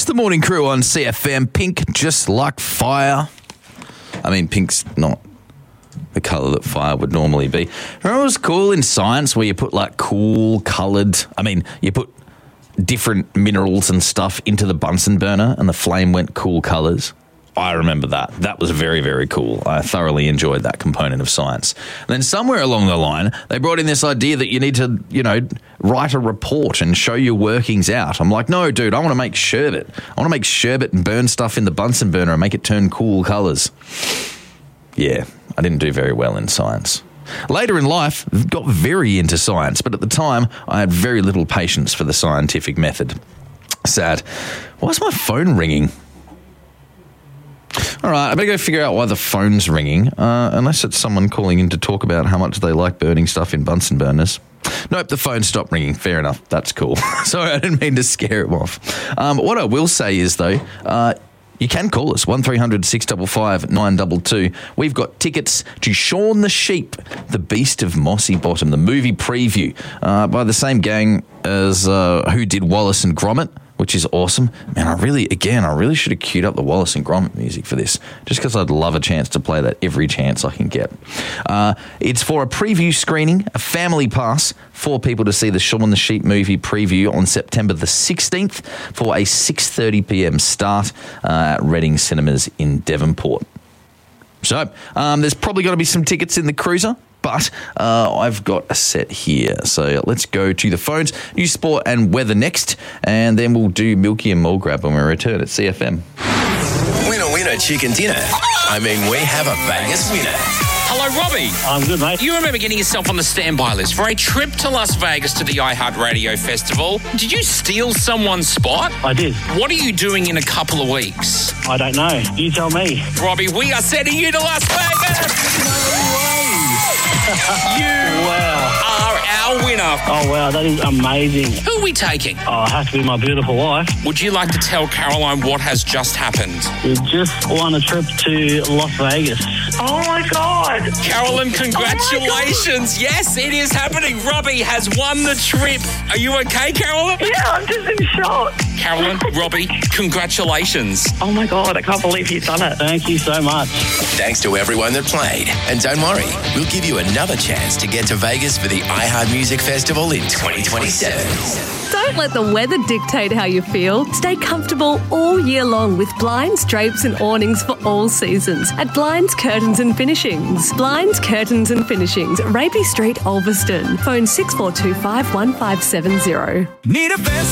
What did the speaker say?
It's the morning crew on CFM. Pink, just like fire. I mean, pink's not the colour that fire would normally be. Remember it was cool in science where you put like cool coloured, you put different minerals and stuff into the Bunsen burner and the flame went cool colours? I remember that. That was very, very cool. I thoroughly enjoyed that component of science. And then somewhere along the line, they brought in this idea that you need to, write a report and show your workings out. I'm like, no, dude, I want to make sherbet. I want to make sherbet and burn stuff in the Bunsen burner and make it turn cool colours. Yeah, I didn't do very well in science. Later in life, got very into science, but at the time, I had very little patience for the scientific method. Sad. Why is my phone ringing? All right, I better go figure out why the phone's ringing, unless it's someone calling in to talk about how much they like burning stuff in Bunsen burners. Nope, the phone stopped ringing. Fair enough. That's cool. Sorry, I didn't mean to scare him off. What I will say is, though, you can call us, 1300 655 922. We've got tickets to Shaun the Sheep, The Beast of Mossy Bottom, the movie preview, by the same gang as who did Wallace and Gromit, which is awesome. Man, I really should have queued up the Wallace and Gromit music for this, just because I'd love a chance to play that every chance I can get. It's for a preview screening, a family pass, 4 people to see the Shaun the Sheep movie preview on September the 16th for a 6:30 p.m. start at Reading Cinemas in Devonport. So there's probably going to be some tickets in the cruiser, but I've got a set here. So let's go to the phones. News, sport and weather next, and then we'll do Milky and Mulgrab when we return at CFM. Winner, winner, chicken dinner. We have a Vegas winner. Hello, Robbie. I'm good, mate. You remember getting yourself on the standby list for a trip to Las Vegas to the iHeartRadio Festival. Did you steal someone's spot? I did. What are you doing in a couple of weeks? I don't know. You tell me. Robbie, we are sending you to Las Vegas! No way! You are our winner. Oh, wow, that is amazing. Who are we taking? Oh, it has to be my beautiful wife. Would you like to tell Caroline what has just happened? We just won a trip to Las Vegas. Oh, my God. Carolyn, congratulations. Yes, it is happening. Robbie has won the trip. Are you okay, Carolyn? Yeah, I'm just in shock. Carolyn, Robbie, congratulations. Oh, my God, I can't believe you've done it. Thank you so much. Thanks to everyone that played. And don't worry, we'll give you another chance to get to Vegas for the iHeart Music Festival in 2027. Don't let the weather dictate how you feel. Stay comfortable all year long with blinds, drapes and awnings for all seasons at Blinds, Curtains and Finishings. Blinds, Curtains and Finishings, Rapey Street, Ulverston. Phone 6425 1570. Need a fence